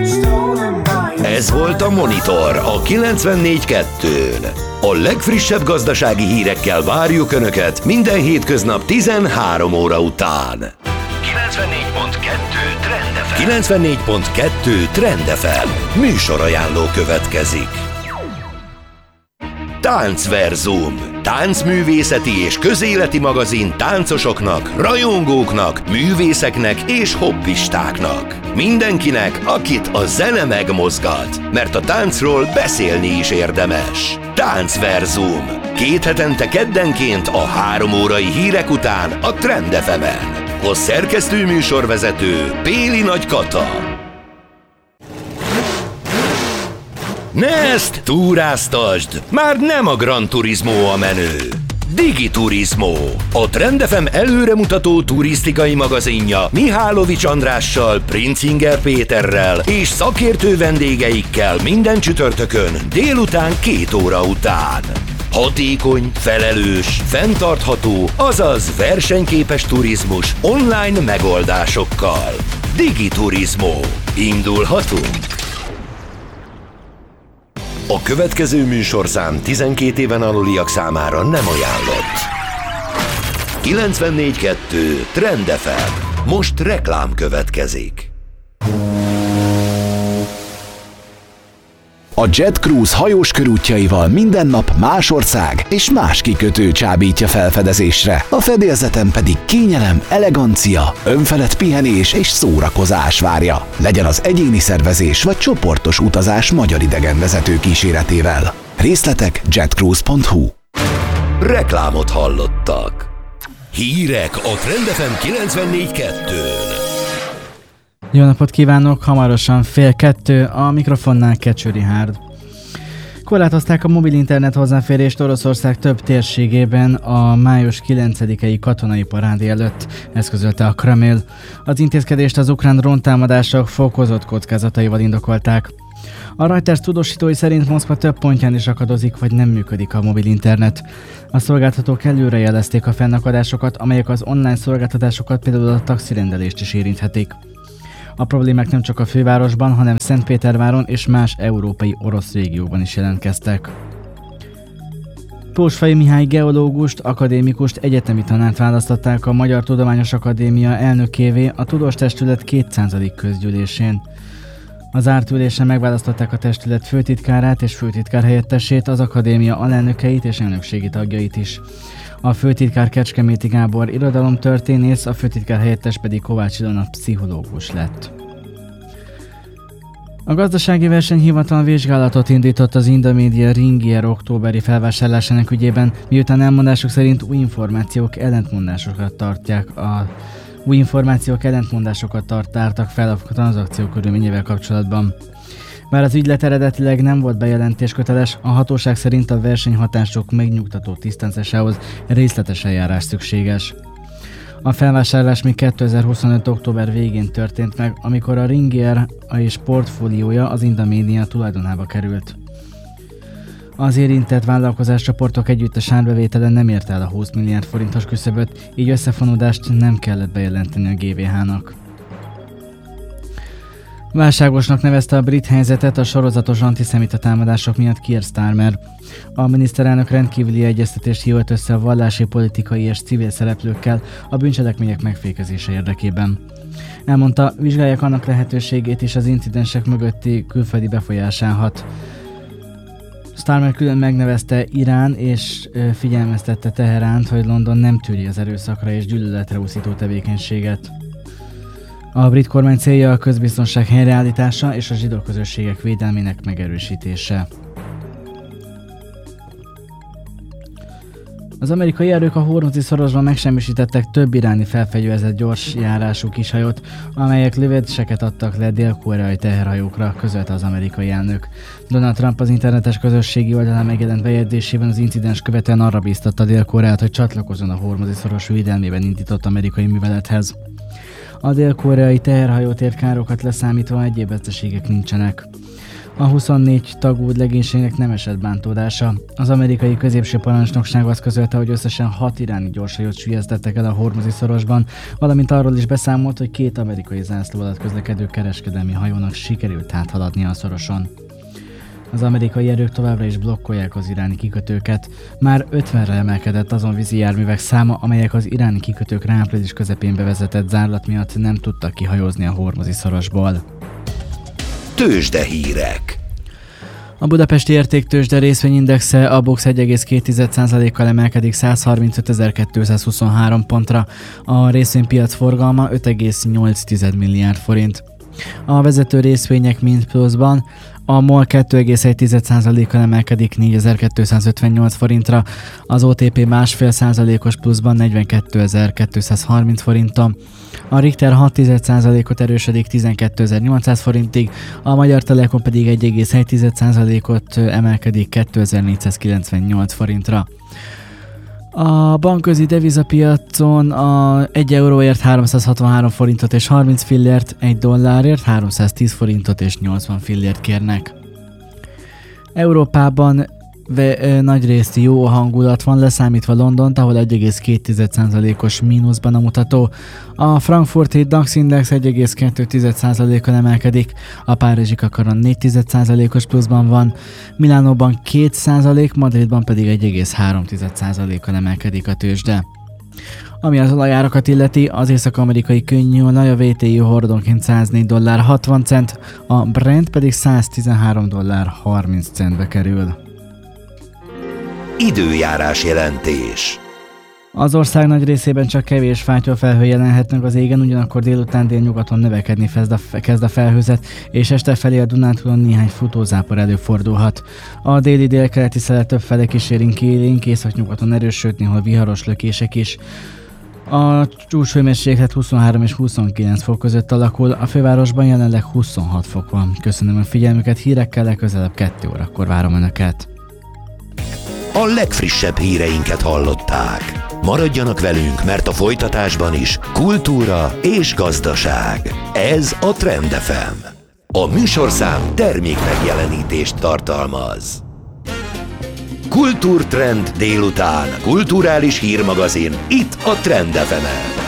Ez volt a Monitor a 94.2-n. A legfrissebb gazdasági hírekkel várjuk Önöket minden hétköznap 13 óra után. 94.2 Trend FM. 94.2 Trend FM. Műsorajánló következik. Táncverzum. Táncművészeti és közéleti magazin táncosoknak, rajongóknak, művészeknek és hobbistáknak. Mindenkinek, akit a zene megmozgat, mert a táncról beszélni is érdemes. Táncverzum. 2 hetente keddenként a 3 órai hírek után a Trend FM-en. A szerkesztő műsorvezető Péli Nagy Kata. Ne ezt túráztasd! Már nem a Gran Turismo a menő. Digiturismo, a Trend FM előremutató turisztikai magazinja Mihálovics Andrással, Princinger Péterrel és szakértő vendégeikkel minden csütörtökön délután 2 óra után. Hatékony, felelős, fenntartható, azaz versenyképes turizmus online megoldásokkal. Digiturismo. Indulhatunk! A következő műsorszám 12 éven aluliak számára nem ajánlott. 94.2 Trend FM. Most reklám következik. A Jet Cruise hajós körútjaival minden nap más ország és más kikötő csábítja felfedezésre. A fedélzeten pedig kényelem, elegancia, önfelett pihenés és szórakozás várja. Legyen az egyéni szervezés vagy csoportos utazás magyar idegenvezető kíséretével. Részletek jetcruise.hu. Reklámot hallottak. Hírek a Trend FM 94.2-n. Jó napot kívánok, hamarosan 1:30, a mikrofonnál Kecső Richárd. Korlátozták a mobil internet hozzáférést Oroszország több térségében a május 9-i katonai parád előtt, ezt közölte a Kreml. Az intézkedést az ukrán dróntámadások fokozott kockázataival indokolták. A Reuters tudósítói szerint Moszkva több pontján is akadozik, vagy nem működik a mobil internet. A szolgáltatók előre jelezték a fennakadásokat, amelyek az online szolgáltatásokat, például a taxirendelést is érinthetik. A problémák nem csak a fővárosban, hanem Szentpéterváron és más európai orosz régióban is jelentkeztek. Pósfai Mihály geológust, akadémikust, egyetemi tanárt választották a Magyar Tudományos Akadémia elnökévé a Tudós Testület 200. közgyűlésén. Az zárt ülésen megválasztották a testület főtitkárát és főtitkár helyettesét, az akadémia alelnökeit és elnökségi tagjait is. A főtitkár Kecskeméti Gábor irodalomtörténész, a főtitkár helyettes pedig Kovács Ilona pszichológus lett. A Gazdasági Versenyhivatal vizsgálatot indított az Indomédia Ringier októberi felvásárlásának ügyében, miután elmondások szerint új információk ellentmondásokat tártak fel a tranzakció körülményével kapcsolatban. Bár az ügylet eredetileg nem volt bejelentésköteles, a hatóság szerint a versenyhatások megnyugtató tisztázásához részletes eljárás szükséges. A felvásárlás még 2025. október végén történt meg, amikor a Ringier és portfóliója az Indomédia tulajdonába került. Az érintett vállalkozáscsoportok együttes árbevétele nem ért el a 20 milliárd forintos küszöböt, így összefonódást nem kellett bejelenteni a GVH-nak. Válságosnak nevezte a brit helyzetet a sorozatos antiszemita támadások miatt Keir Starmer. A miniszterelnök rendkívüli egyeztetést hívott össze a vallási, politikai és civil szereplőkkel a bűncselekmények megfékezése érdekében. Elmondta, vizsgálják annak lehetőségét is az incidensek mögötti külföldi befolyásán hat. Starmer külön megnevezte Irán és figyelmeztette Teheránt, hogy London nem tűri az erőszakra és gyűlöletre úszító tevékenységet. A brit kormány célja a közbiztonság helyreállítása és a zsidó közösségek védelmének megerősítése. Az amerikai erők a Hormuzi szorosban megsemmisítettek több iráni felfegyverzett gyors járású kishajót, amelyek lövedéseket adtak le dél-koreai teherhajókra, közölte az amerikai elnök. Donald Trump az internetes közösségi oldalán megjelent bejegyzésében az incidens követően arra bíztatta Dél-Koreát, hogy csatlakozzon a Hormuzi szoros védelmében indított amerikai művelethez. A dél-koreai teherhajót ért károkat leszámítva egyéb veszteségek nincsenek. A 24 tagú legénységnek nem esett bántódása. Az amerikai középső parancsnokság azt közölte, hogy összesen 6 iráni gyorshajót süllyesztettek el a Hormuzi szorosban, valamint arról is beszámolt, hogy 2 amerikai zászló alatt közlekedő kereskedelmi hajónak sikerült áthaladnia a szoroson. Az amerikai erők továbbra is blokkolják az iráni kikötőket. Már 50-re emelkedett azon vízi járművek száma, amelyek az iráni kikötőkre április közepén bevezetett zárlat miatt nem tudtak kihajózni a Hormuzi szorosból. Tőzsdehírek. A budapesti értéktőzsde részvényindexe a BUX 1,2%-kal emelkedik 135.223 pontra, a részvénypiac forgalma 5,8 milliárd forint. A vezető részvények mind pluszban, a MOL 2,1%-kal emelkedik 4258 forintra, az OTP 1,5%-os pluszban 42.230 forinttal, a Richter 6,1%-ot erősödik 12.800 forintig, a Magyar Telekom pedig 1,1%-ot emelkedik 2498 forintra. A bankközi devizapiacon a 1 euróért 363 forintot és 30 fillért, 1 dollárért 310 forintot és 80 fillért kérnek. Európában nagyrészt jó hangulat van, leszámítva Londont, ahol 1,2%-os mínuszban a mutató. A frankfurti DAX Index 1,2%-kal emelkedik, a párizsi Kakaron 4,1%-os pluszban van, Milánóban 2%, Madridban pedig 1,3%-kal emelkedik a tőzsde. Ami az olajárakat illeti, az észak-amerikai könnyűolaj a WTI hordonként $104.60, a Brent pedig $113.30 kerül. Időjárás jelentés. Az ország nagy részében csak kevés fátyolfelhő jelenhetnek az égen, ugyanakkor délután délnyugaton növekedni kezd a felhőzet, és este felé a Dunántúlon néhány futózápor előfordulhat. A déli délkeleti szelet többfele kísérik élénk, északnyugaton erős, sőt néhol viharos lökések is. A csúcshőmérséklet 23 és 29 fok között alakul, a fővárosban jelenleg 26 fok van. Köszönöm a figyelmüket, hírekkel legközelebb 2 órakor várom Önöket. A legfrissebb híreinket hallották. Maradjanak velünk, mert a folytatásban is kultúra és gazdaság. Ez a Trend FM. A műsorszám termék megjelenítést tartalmaz. Kultúrtrend délután. Kulturális hírmagazin itt a Trend FM-en.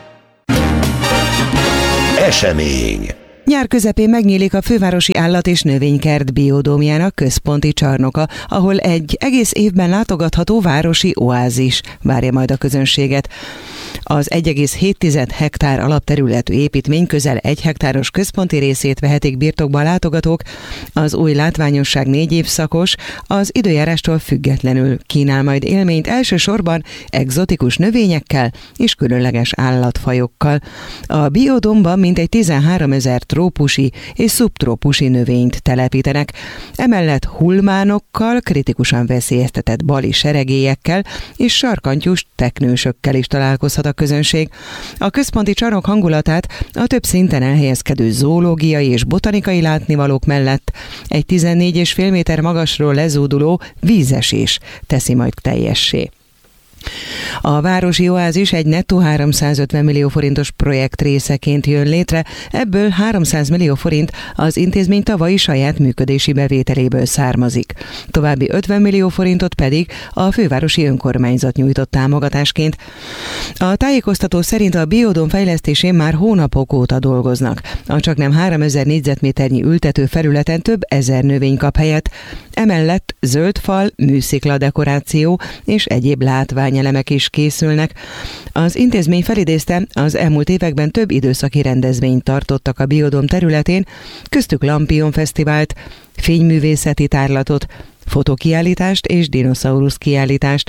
Esemény. Nyár közepén megnyílik a Fővárosi Állat- és Növénykert biodómjának központi csarnoka, ahol egy egész évben látogatható városi oázis várja majd a közönséget. Az 1,7 hektár alapterületű építmény közel 1 hektáros központi részét vehetik birtokba a látogatók. Az új látványosság 4 évszakos, az időjárástól függetlenül kínál majd élményt elsősorban egzotikus növényekkel és különleges állatfajokkal. A biodómban mintegy 13 000 trópusi és szubtrópusi növényt telepítenek. Emellett hulmánokkal, kritikusan veszélyeztetett bali seregélyekkel és sarkantyús teknősökkel is találkozhat a közönség. A központi csarnok hangulatát a több szinten elhelyezkedő zoológiai és botanikai látnivalók mellett egy 14,5 méter magasról lezúduló vízesés teszi majd teljessé. A városi oázis egy nettó 350 millió forintos projekt részeként jön létre, ebből 300 millió forint az intézmény tavalyi saját működési bevételéből származik. További 50 millió forintot pedig a fővárosi önkormányzat nyújtott támogatásként. A tájékoztató szerint a biodóm fejlesztésén már hónapok óta dolgoznak. A csaknem 3000 négyzetméternyi ültető felületen több ezer növény kap helyet, emellett zöld fal, műszikla dekoráció és egyéb látványelemek is készülnek. Az intézmény felidézte, az elmúlt években több időszaki rendezvényt tartottak a biodóm területén, köztük Lampion Fesztivált, fényművészeti tárlatot, fotokiállítást és dinoszaurusz kiállítást.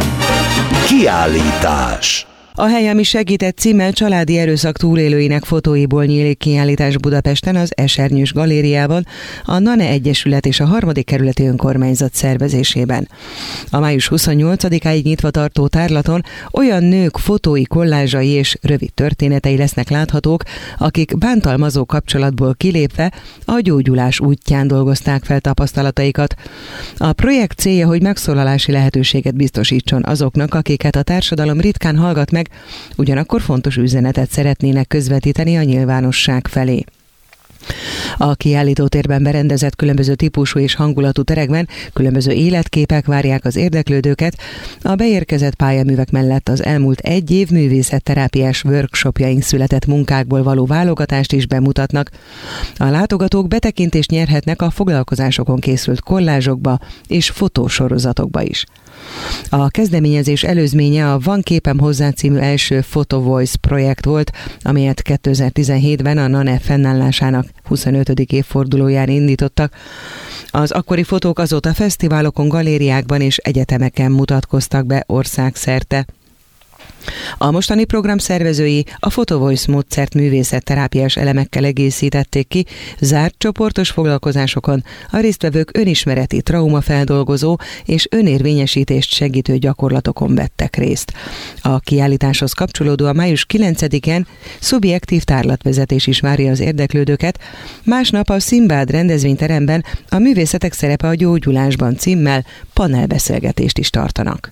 Kiállítás. A Hely, ami segített címmel családi erőszak túlélőinek fotóiból nyílik kiállítás Budapesten az Esernyős galériában, a NANE Egyesület és a 3. kerületi önkormányzat szervezésében. A május 28-áig nyitva tartó tárlaton olyan nők fotói, kollázsai és rövid történetei lesznek láthatók, akik bántalmazó kapcsolatból kilépve a gyógyulás útján dolgozták fel tapasztalataikat. A projekt célja, hogy megszólalási lehetőséget biztosítson azoknak, akiket a társadalom ritkán hallgat meg, ugyanakkor fontos üzenetet szeretnének közvetíteni a nyilvánosság felé. A kiállítótérben berendezett különböző típusú és hangulatú terekben különböző életképek várják az érdeklődőket. A beérkezett pályaművek mellett az elmúlt 1 év művészetterápiás workshopjaink született munkákból való válogatást is bemutatnak. A látogatók betekintést nyerhetnek a foglalkozásokon készült kollázsokba és fotósorozatokba is. A kezdeményezés előzménye a Van képem hozzá című első Photo Voice projekt volt, amelyet 2017-ben a NANE fennállásának 25. évfordulóján indítottak. Az akkori fotók azóta fesztiválokon, galériákban és egyetemeken mutatkoztak be országszerte. A mostani program szervezői a Photo Voice módszert művészetterápiás elemekkel egészítették ki, zárt csoportos foglalkozásokon a résztvevők önismereti, traumafeldolgozó és önérvényesítést segítő gyakorlatokon vettek részt. A kiállításhoz kapcsolódóan május 9-en szubjektív tárlatvezetés is várja az érdeklődőket, másnap a Szimbád rendezvényteremben a Művészetek szerepe a gyógyulásban címmel panelbeszélgetést is tartanak.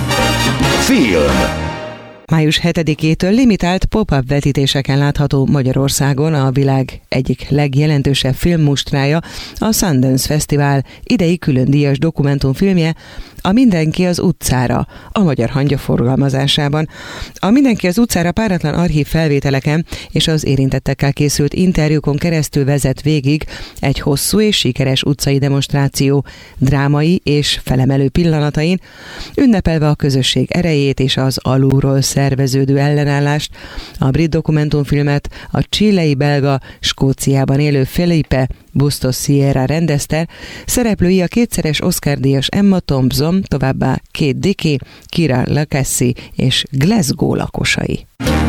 Film. Május 7-től limitált pop-up vetítéseken látható Magyarországon a világ egyik legjelentősebb filmmustrája, a Sundance Fesztivál idei külön díjas dokumentumfilmje, A Mindenki az utcára, a Magyar Hangya forgalmazásában. A Mindenki az utcára páratlan archív felvételeken és az érintettekkel készült interjúkon keresztül vezet végig egy hosszú és sikeres utcai demonstráció drámai és felemelő pillanatain, ünnepelve a közösség erejét és az alulról szerveződő ellenállást. A brit dokumentumfilmet a chilei belga Skóciában élő Felipe Bustos Sierra rendezte, szereplői a 2-szeres Oscar-díjas Emma Thompson, továbbá Kate Dickie, Kira Lacassie és Glasgow lakosai.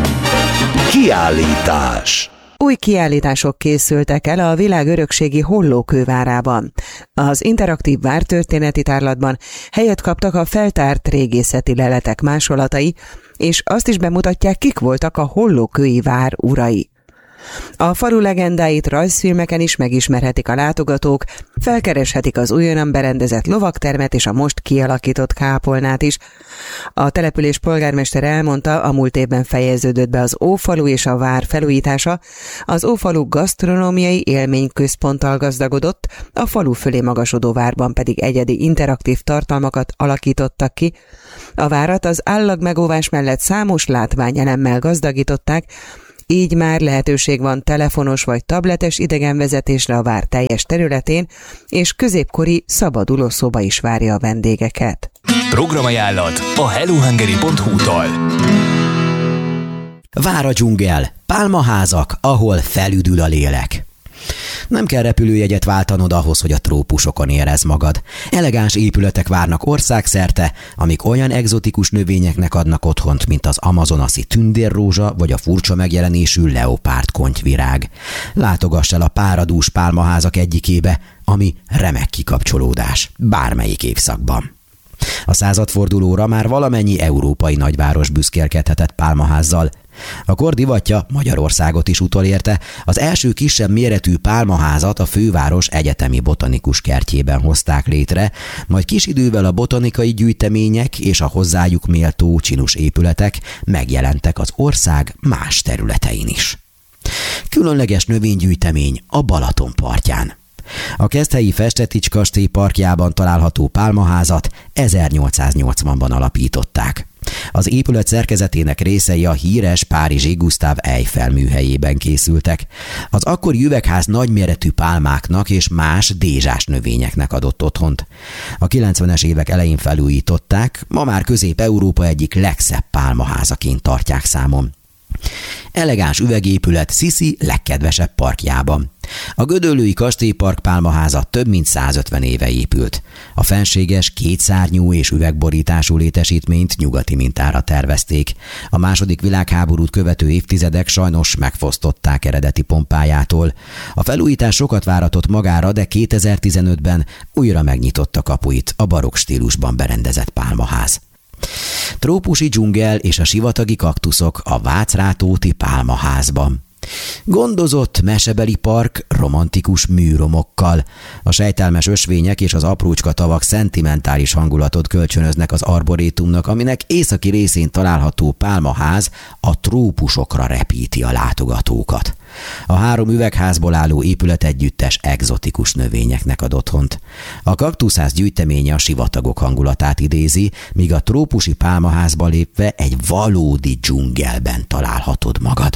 Kiállítás. Új kiállítások készültek el a világ örökségi Hollókővárában. Az interaktív vártörténeti tárlatban helyet kaptak a feltárt régészeti leletek másolatai, és azt is bemutatják, kik voltak a hollókői vár urai. A falu legendáit rajzfilmeken is megismerhetik a látogatók, felkereshetik az újonnan berendezett lovagtermet és a most kialakított kápolnát is. A település polgármestere elmondta, a múlt évben fejeződött be az Ófalu és a vár felújítása, az Ófalu gasztronómiai élményközponttal gazdagodott, a falu fölé magasodó várban pedig egyedi interaktív tartalmakat alakítottak ki. A várat az állagmegóvás mellett számos látványelemmel gazdagították, így már lehetőség van telefonos vagy tabletes idegenvezetésre a vár teljes területén, és középkori szabadulószoba is várja a vendégeket. Programajánlat a hellohungary.hu-tól. Vár a dzsungel, pálmaházak, ahol felüdül a lélek. Nem kell repülőjegyet váltanod ahhoz, hogy a trópusokon érezd magad. Elegáns épületek várnak országszerte, amik olyan egzotikus növényeknek adnak otthont, mint az amazonasi tündérrózsa vagy a furcsa megjelenésű leopárd kontyvirág. Látogass el a páradús pálmaházak egyikébe, ami remek kikapcsolódás, bármelyik évszakban. A századfordulóra már valamennyi európai nagyváros büszkélkedhetett pálmaházzal. A kor divatja Magyarországot is utolérte, az első kisebb méretű pálmaházat a főváros egyetemi botanikus kertjében hozták létre, majd kis idővel a botanikai gyűjtemények és a hozzájuk méltó csinus épületek megjelentek az ország más területein is. Különleges növénygyűjtemény a Balaton partján. A Keszthelyi Festetics kastély parkjában található pálmaházat 1880-ban alapították. Az épület szerkezetének részei a híres párizsi Gustave Eiffel műhelyében készültek. Az akkori üvegház nagyméretű pálmáknak és más dézsás növényeknek adott otthont. A 90-es évek elején felújították, ma már Közép-Európa egyik legszebb pálmaházaként tartják számon. Elegáns üvegépület Sziszi legkedvesebb parkjában. A gödöllői kastélypark pálmaháza több mint 150 éve épült. A fenséges, kétszárnyú és üvegborítású létesítményt nyugati mintára tervezték. A második világháborút követő évtizedek sajnos megfosztották eredeti pompájától. A felújítás sokat váratott magára, de 2015-ben újra megnyitotta kapuit a barokk stílusban berendezett pálmaház. Trópusi dzsungel és a sivatagi kaktuszok a Vácrátóti pálmaházban. Gondozott mesebeli park romantikus műromokkal. A sejtelmes ösvények és az aprócska tavak szentimentális hangulatot kölcsönöznek az arborétumnak, aminek északi részén található pálmaház a trópusokra repíti a látogatókat. A 3 üvegházból álló épületegyüttes egzotikus növényeknek ad otthont. A kaktuszház gyűjteménye a sivatagok hangulatát idézi, míg a trópusi pálmaházba lépve egy valódi dzsungelben találhatod magad.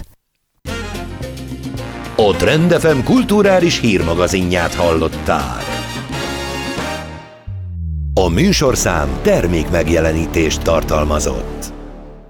A Trend FM kulturális hírmagazinját hallották. A műsorszám termék megjelenítést tartalmazott.